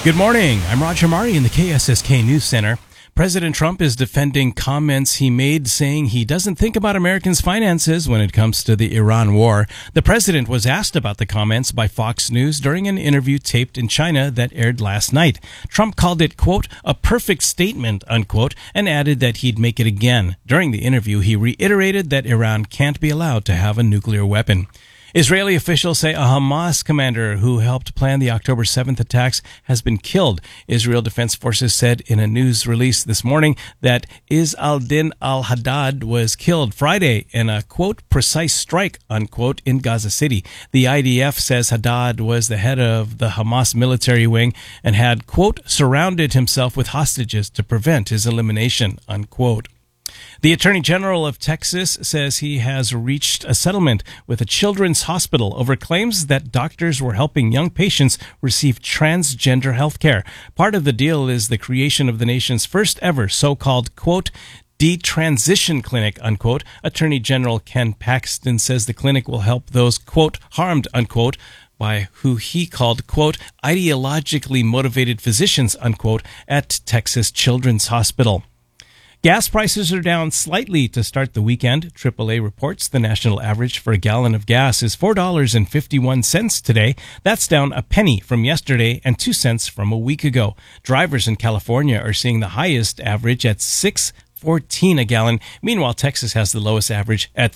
Good morning. I'm Roger Mari in the KSSK News Center. President Trump is defending comments he made saying he doesn't think about Americans' finances when it comes to the Iran war. The president was asked about the comments by Fox News during an interview taped in China that aired last night. Trump called it, quote, a perfect statement, unquote, and added that he'd make it again. During the interview, he reiterated that Iran can't be allowed to have a nuclear weapon. Israeli officials say a Hamas commander who helped plan the October 7th attacks has been killed. Israel Defense Forces said in a news release this morning that Izz al-Din al-Haddad was killed Friday in a, quote, precise strike, unquote, in Gaza City. The IDF says Haddad was the head of the Hamas military wing and had, quote, surrounded himself with hostages to prevent his elimination, unquote. The Attorney General of Texas says he has reached a settlement with a children's hospital over claims that doctors were helping young patients receive transgender health care. Part of the deal is the creation of the nation's first ever so-called, quote, detransition clinic, unquote. Attorney General Ken Paxton says the clinic will help those, quote, harmed, unquote, by who he called, quote, ideologically motivated physicians, unquote, at Texas Children's Hospital. Gas prices are down slightly to start the weekend. AAA reports the national average for a gallon of gas is $4.51 today. That's down a penny from yesterday and 2 cents from a week ago. Drivers in California are seeing the highest average at $6.14 a gallon. Meanwhile, Texas has the lowest average at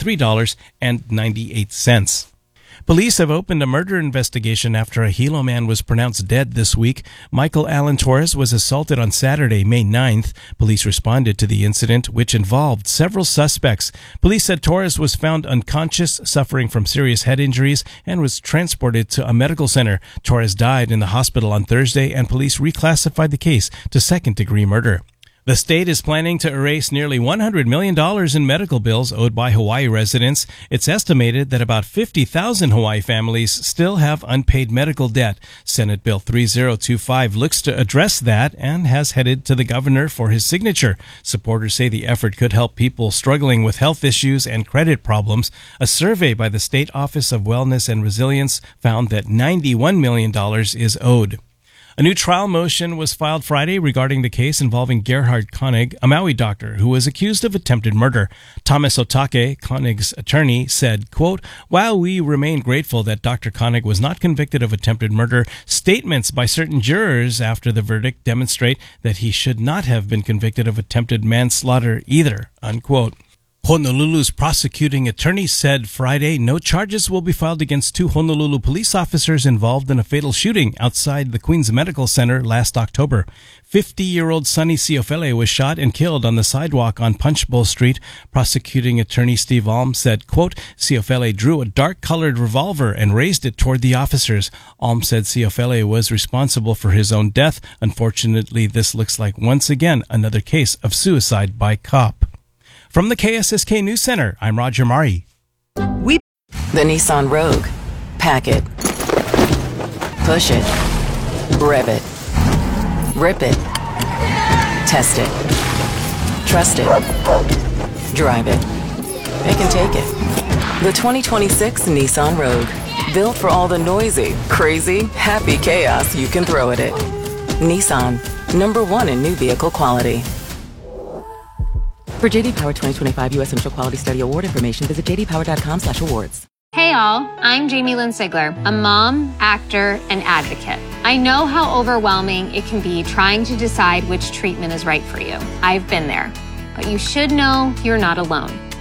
$3.98. Police have opened a murder investigation after a Hilo man was pronounced dead this week. Michael Alan Torres was assaulted on Saturday, May 9th. Police responded to the incident, which involved several suspects. Police said Torres was found unconscious, suffering from serious head injuries, and was transported to a medical center. Torres died in the hospital on Thursday, and police reclassified the case to second-degree murder. The state is planning to erase nearly $100 million in medical bills owed by Hawaii residents. It's estimated that about 50,000 Hawaii families still have unpaid medical debt. Senate Bill 3025 looks to address that and has headed to the governor for his signature. Supporters say the effort could help people struggling with health issues and credit problems. A survey by the State Office of Wellness and Resilience found that $91 million is owed. A new trial motion was filed Friday regarding the case involving Gerhard Koenig, a Maui doctor who was accused of attempted murder. Thomas Otake, Koenig's attorney, said, quote, while we remain grateful that Dr. Koenig was not convicted of attempted murder, statements by certain jurors after the verdict demonstrate that he should not have been convicted of attempted manslaughter either, unquote. Honolulu's prosecuting attorney said Friday no charges will be filed against 2 Honolulu police officers involved in a fatal shooting outside the Queens Medical Center last October. 50-year-old Sonny Ciofele was shot and killed on the sidewalk on Punchbowl Street. Prosecuting attorney Steve Alm said, quote, Ciofele drew a dark-colored revolver and raised it toward the officers. Alm said Ciofele was responsible for his own death. Unfortunately, this looks like once again another case of suicide by cop. From the KSSK News Center, I'm Roger Mari. The Nissan Rogue. Pack it. Push it. Rev it. Rip it. Test it. Trust it. Drive it. It can take it. The 2026 Nissan Rogue. Built for all the noisy, crazy, happy chaos you can throw at it. Nissan. #1 in new vehicle quality. For JD Power 2025 U.S. Initial Quality Study Award information, visit jdpower.com/awards. Hey all, I'm Jamie Lynn Sigler, a mom, actor, and advocate. I know how overwhelming it can be trying to decide which treatment is right for you. I've been there. But you should know you're not alone.